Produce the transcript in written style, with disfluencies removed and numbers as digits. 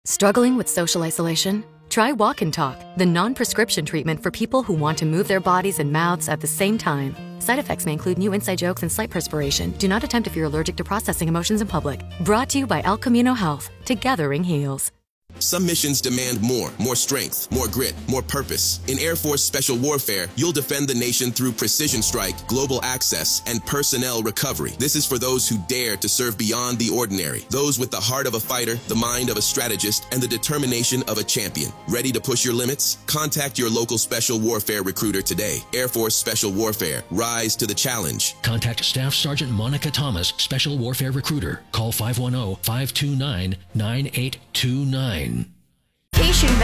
Struggling with social isolation? Try Walk and Talk, the non-prescription treatment for people who want to move their bodies and mouths at the same time. Side effects may include new inside jokes and slight perspiration. Do not attempt if you're allergic to processing emotions in public. Brought to you by El Camino Health. Together ring heals. Some missions demand more strength, more grit, more purpose. In Air Force Special Warfare, you'll defend the nation through precision strike, global access, and personnel recovery. This is for those who dare to serve beyond the ordinary. Those with the heart of a fighter, the mind of a strategist, and the determination of a champion. Ready to push your limits? Contact your local Special Warfare recruiter today. Air Force Special Warfare. Rise to the challenge. Contact Staff Sergeant Monica Thomas, Special Warfare Recruiter. Call 510-529-9829.